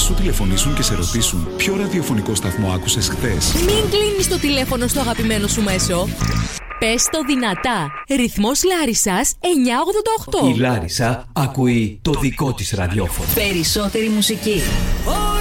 σου τηλεφωνήσουν και σε ρωτήσουν ποιο ραδιοφωνικό σταθμό άκουσες χθες. Μην κλείνεις το τηλέφωνο στο αγαπημένο σου μέσο. Πες το δυνατά. Ρυθμός Λάρισσας 988. Η Λάρισα ακούει το δικό της ραδιόφωνο. Περισσότερη μουσική.